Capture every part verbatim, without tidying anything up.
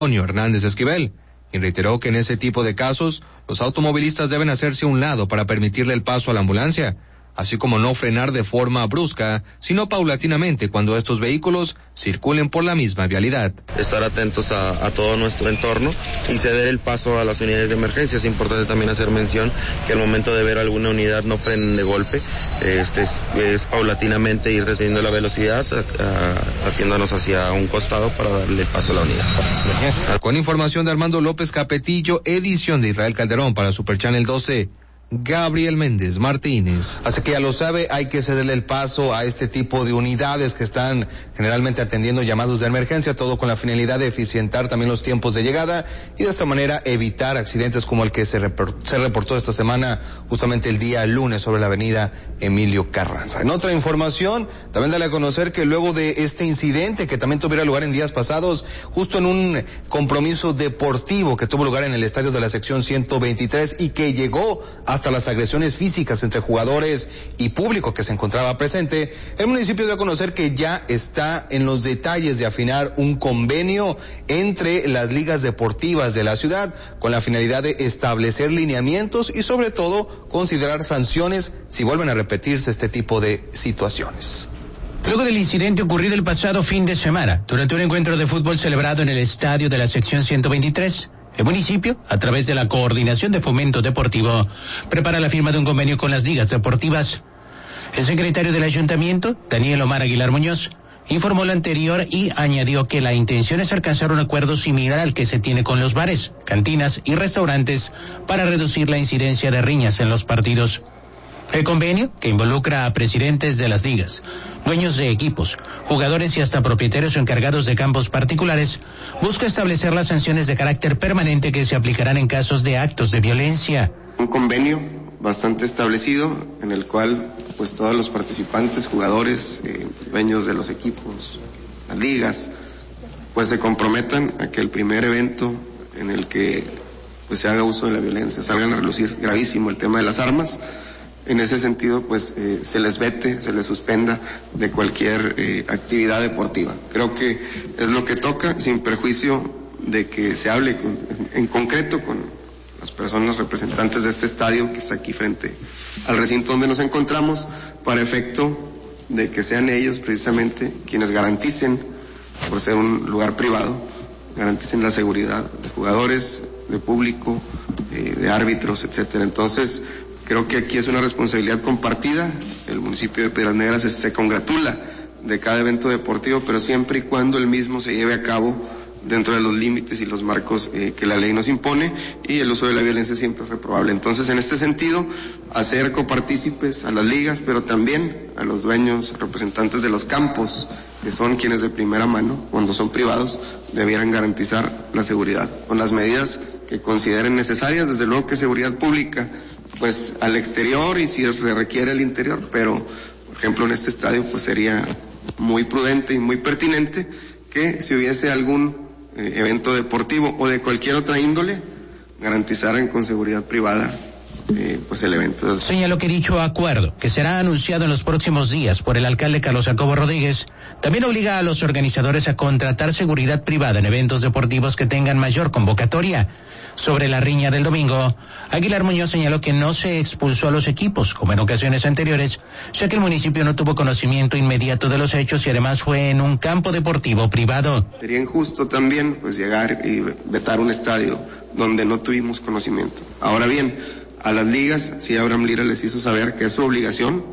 Antonio Hernández Esquivel, quien reiteró que en ese tipo de casos, los automovilistas deben hacerse a un lado para permitirle el paso a la ambulancia, así como no frenar de forma brusca, sino paulatinamente cuando estos vehículos circulen por la misma vialidad. Estar atentos a, a todo nuestro entorno y ceder el paso a las unidades de emergencia. Es importante también hacer mención que al momento de ver alguna unidad no frenen de golpe, este es, es paulatinamente ir reteniendo la velocidad, a, a, haciéndonos hacia un costado para darle paso a la unidad. Gracias. Con información de Armando López Capetillo, edición de Israel Calderón para Super Channel doce. Gabriel Méndez Martínez. Así que ya lo sabe, hay que cederle el paso a este tipo de unidades que están generalmente atendiendo llamados de emergencia, todo con la finalidad de eficientar también los tiempos de llegada y de esta manera evitar accidentes como el que se, report, se reportó esta semana, justamente el día lunes, sobre la avenida Emilio Carranza. En otra información, también darle a conocer que luego de este incidente que también tuviera lugar en días pasados, justo en un compromiso deportivo que tuvo lugar en el estadio de la sección ciento veintitrés y que llegó hasta hasta las agresiones físicas entre jugadores y público que se encontraba presente, el municipio dio a conocer que ya está en los detalles de afinar un convenio entre las ligas deportivas de la ciudad con la finalidad de establecer lineamientos y sobre todo considerar sanciones si vuelven a repetirse este tipo de situaciones. Luego del incidente ocurrido el pasado fin de semana, durante un encuentro de fútbol celebrado en el estadio de la sección ciento veintitrés, el municipio, a través de la Coordinación de Fomento Deportivo, prepara la firma de un convenio con las ligas deportivas. El secretario del ayuntamiento, Daniel Omar Aguilar Muñoz, informó lo anterior y añadió que la intención es alcanzar un acuerdo similar al que se tiene con los bares, cantinas y restaurantes para reducir la incidencia de riñas en los partidos. El convenio, que involucra a presidentes de las ligas, dueños de equipos, jugadores y hasta propietarios o encargados de campos particulares, busca establecer las sanciones de carácter permanente que se aplicarán en casos de actos de violencia. Un convenio bastante establecido en el cual pues todos los participantes, jugadores, eh, dueños de los equipos, las ligas, pues se comprometan a que el primer evento en el que pues se haga uso de la violencia, salgan a relucir gravísimo el tema de las armas. En ese sentido, pues eh, se les vete, se les suspenda de cualquier eh, actividad deportiva. Creo que es lo que toca, sin perjuicio de que se hable con, en concreto con las personas representantes de este estadio que está aquí frente al recinto donde nos encontramos, para efecto de que sean ellos precisamente quienes garanticen, por ser un lugar privado, garanticen la seguridad de jugadores, de público, eh, de árbitros, etcétera. Entonces, creo que aquí es una responsabilidad compartida. El municipio de Piedras Negras se, se congratula de cada evento deportivo, pero siempre y cuando el mismo se lleve a cabo dentro de los límites y los marcos eh, que la ley nos impone, y el uso de la violencia siempre es reprobable. Entonces, en este sentido, hacer copartícipes a las ligas, pero también a los dueños, representantes de los campos, que son quienes de primera mano, cuando son privados, debieran garantizar la seguridad con las medidas que consideren necesarias, desde luego que seguridad pública, pues al exterior y si se requiere al interior, pero por ejemplo en este estadio pues sería muy prudente y muy pertinente que si hubiese algún eh, evento deportivo o de cualquier otra índole, garantizaran con seguridad privada eh, pues el evento. Señaló que dicho acuerdo, que será anunciado en los próximos días por el alcalde Carlos Jacobo Rodríguez, también obliga a los organizadores a contratar seguridad privada en eventos deportivos que tengan mayor convocatoria. Sobre la riña del domingo, Aguilar Muñoz señaló que no se expulsó a los equipos, como en ocasiones anteriores, ya que el municipio no tuvo conocimiento inmediato de los hechos y además fue en un campo deportivo privado. Sería injusto también pues llegar y vetar un estadio donde no tuvimos conocimiento. Ahora bien, a las ligas, sí, Abraham Lira les hizo saber que es su obligación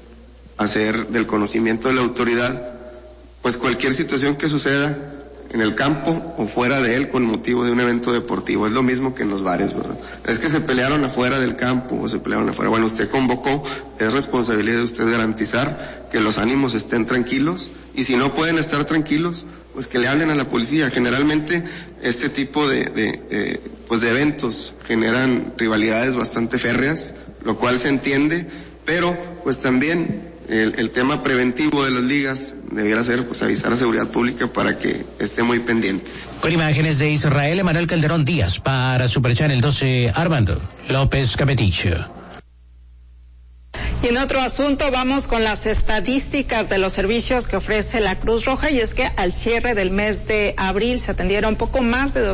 hacer del conocimiento de la autoridad pues cualquier situación que suceda en el campo o fuera de él con motivo de un evento deportivo. Es lo mismo que en los bares, ¿verdad? Es que se pelearon afuera del campo o se pelearon afuera. Bueno, usted convocó, es responsabilidad de usted garantizar que los ánimos estén tranquilos, y si no pueden estar tranquilos, pues que le hablen a la policía. Generalmente este tipo de, de, de pues de eventos generan rivalidades bastante férreas, lo cual se entiende, pero pues también El, el tema preventivo de las ligas debiera ser pues avisar a seguridad pública para que esté muy pendiente. Con imágenes de Israel, Emanuel Calderón Díaz para Super Channel doce, Armando López Capetillo. Y en otro asunto vamos con las estadísticas de los servicios que ofrece la Cruz Roja, y es que al cierre del mes de abril se atendieron poco más de